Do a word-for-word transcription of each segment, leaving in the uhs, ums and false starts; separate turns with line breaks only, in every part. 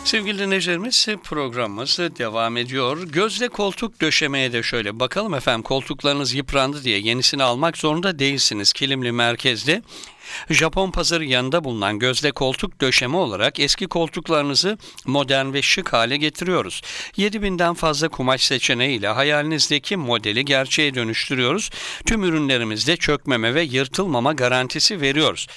Sevgili dinleyicilerimiz, programımız devam ediyor. Gözde koltuk döşemeye de şöyle bakalım efendim. Koltuklarınız yıprandı diye yenisini almak zorunda değilsiniz. Kilimli Merkez'de Japon pazarı yanında bulunan gözde koltuk döşeme olarak eski koltuklarınızı modern ve şık hale getiriyoruz. yedi binden fazla kumaş seçeneğiyle hayalinizdeki modeli gerçeğe dönüştürüyoruz. Tüm ürünlerimizde çökmeme ve yırtılmama garantisi veriyoruz.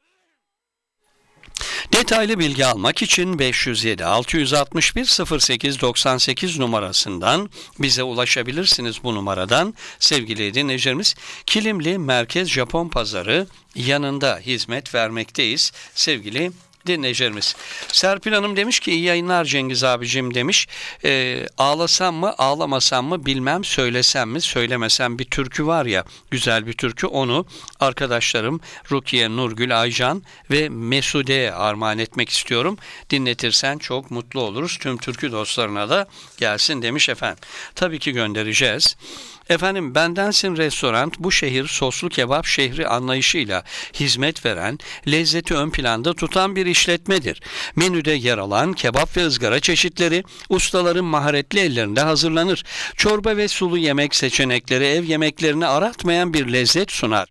Detaylı bilgi almak için beş yüz yedi altı yüz altmış bir sıfır sekiz doksan sekiz numarasından bize ulaşabilirsiniz bu numaradan. Sevgili dinleyicilerimiz, Kilimli Merkez Japon Pazarı yanında hizmet vermekteyiz sevgili dinleyicilerimiz. Serpil Hanım demiş ki iyi yayınlar Cengiz abicim demiş. E, ağlasam mı ağlamasam mı bilmem, söylesem mi söylemesem bir türkü var ya, güzel bir türkü, onu arkadaşlarım Rukiye, Nurgül, Aycan ve Mesude'ye armağan etmek istiyorum. Dinletirsen çok mutlu oluruz. Tüm türkü dostlarına da gelsin demiş efendim. Tabii ki göndereceğiz. Efendim, Bendensin Restoran bu şehir soslu kebap şehri anlayışıyla hizmet veren, lezzeti ön planda tutan bir işletmedir. Menüde yer alan kebap ve ızgara çeşitleri ustaların maharetli ellerinde hazırlanır. Çorba ve sulu yemek seçenekleri ev yemeklerini aratmayan bir lezzet sunar.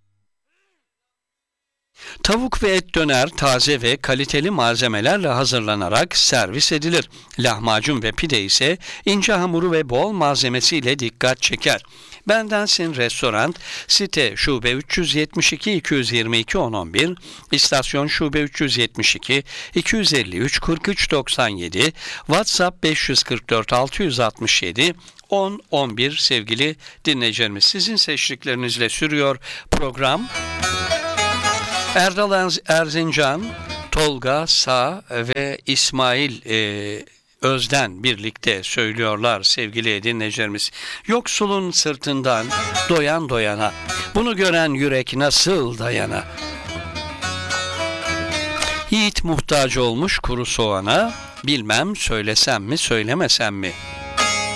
Tavuk ve et döner taze ve kaliteli malzemelerle hazırlanarak servis edilir. Lahmacun ve pide ise ince hamuru ve bol malzemesiyle dikkat çeker. Bendensin Restoran, site şube üç yüz yetmiş iki iki yüz yirmi iki on on bir, istasyon şube üç yüz yetmiş iki iki yüz elli üç kırk üç doksan yedi, WhatsApp beş yüz kırk dört altı yüz altmış yedi on on bir sevgili dinleyicilerimiz. Sizin seçtiklerinizle sürüyor program. Erdal Erzincan, Tolga Sağ ve İsmail e, Özden birlikte söylüyorlar sevgili dinleyicilerimiz. Yoksulun sırtından doyan doyana, bunu gören yürek nasıl dayana? Yiğit muhtaç olmuş kuru soğana, bilmem söylesem mi söylemesem mi?